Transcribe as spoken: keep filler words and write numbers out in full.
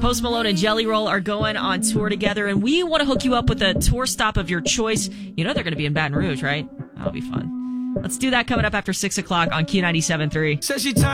Post Malone and Jelly Roll are going on tour together, and we want to hook you up with a tour stop of your choice. You know they're going to be in Baton Rouge, right? That'll be fun. Let's do that coming up after six o'clock on Q ninety-seven point three. Says she